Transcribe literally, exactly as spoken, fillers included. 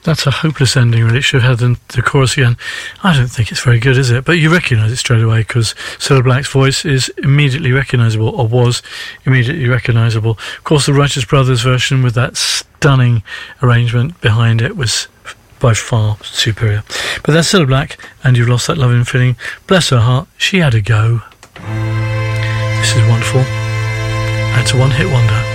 That's a hopeless ending, really. It should have had the, the chorus again. I don't think it's very good, is it? But you recognise it straight away because Cilla Black's voice is immediately recognisable, or was immediately recognisable. Of course, the Righteous Brothers version with that stunning arrangement behind it was by far superior. But that's Cilla Black, and You've Lost That Loving Feeling. Bless her heart, she had a go. This is wonderful. And it's a one-hit wonder.